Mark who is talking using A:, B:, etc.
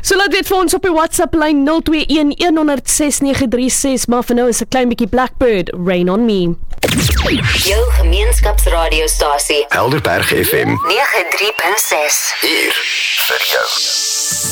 A: So laat weet vir ons op die WhatsApp lyn 021-100-6936, maar vir nou is 'n klein bietjie Blackbird, Rain on Me.
B: Jou gemeenskapsradiostasie
C: Helderberg FM
B: 93.6
C: hier vir jou.